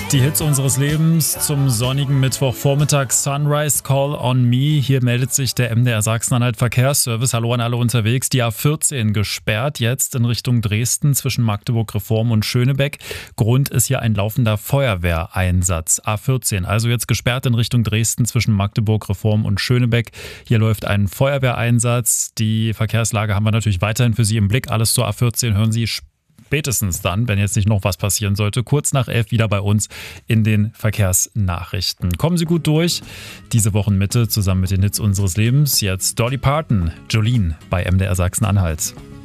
Die Hits unseres Lebens zum sonnigen Mittwochvormittag. Sunrise Call on Me. Hier meldet sich der MDR Sachsen-Anhalt Verkehrsservice. Hallo an alle unterwegs. Die A14 gesperrt jetzt in Richtung Dresden zwischen Magdeburg Reform und Schönebeck. Grund ist hier ein laufender Feuerwehreinsatz. A14 also jetzt gesperrt in Richtung Dresden zwischen Magdeburg Reform und Schönebeck. Hier läuft ein Feuerwehreinsatz. Die Verkehrslage haben wir natürlich weiterhin für Sie im Blick. Alles zur A14 hören Sie spätestens dann, wenn jetzt nicht noch was passieren sollte, kurz nach 11 wieder bei uns in den Verkehrsnachrichten. Kommen Sie gut durch. Diese Wochenmitte zusammen mit den Hits unseres Lebens. Jetzt Dolly Parton, Jolene bei MDR Sachsen-Anhalt.